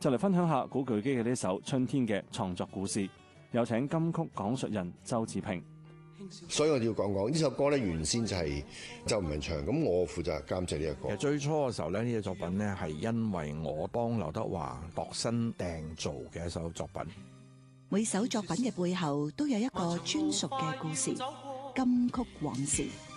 就嚟分享下古巨基嘅呢首《春天》嘅創作故事。有請金曲講述人周志平。 所以我要講呢首歌咧，原先就係周文祥，咁我負責監製呢一個。 其實最初嘅時候咧，呢隻作品咧係因為我幫劉德華度身訂造嘅一首作品。 每首作品嘅背後都有一個專屬嘅故事，金曲往事。